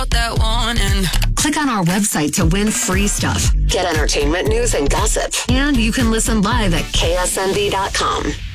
about that one. And click on our website to win free stuff. Get entertainment news and gossip. And you can listen live at ksnd.com.